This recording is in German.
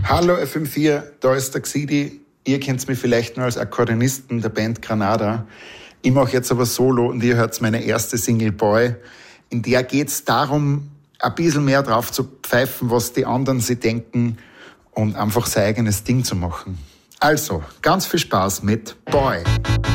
Hallo FM4, da ist der Xidi. Ihr kennt mich vielleicht nur als Akkordeonisten der Band Granada. Ich mache jetzt aber Solo und ihr hört meine erste Single Boy. In der geht es darum, ein bisschen mehr drauf zu pfeifen, was die anderen sich denken und einfach sein eigenes Ding zu machen. Also, ganz viel Spaß mit Boy.